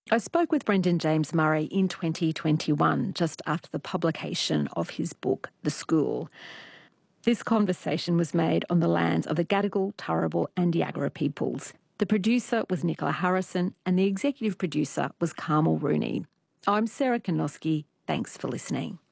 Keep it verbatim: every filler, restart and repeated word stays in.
I spoke with Brendan James Murray in twenty twenty-one, just after the publication of his book, The School. This conversation was made on the lands of the Gadigal, Turrbal and Yagara peoples. The producer was Nicola Harrison and the executive producer was Carmel Rooney. I'm Sarah Konoski. Thanks for listening.